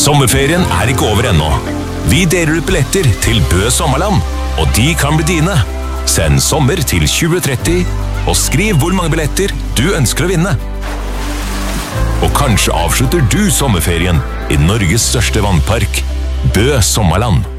Sommerferien ikke over ennå. Vi deler ut billetter til Bø Sommerland, og de kan bli dine. Send sommer til 2030, og skriv hvor mange billetter du ønsker å vinne. Og kanskje avslutter du sommerferien i Norges største vannpark, Bø Sommerland.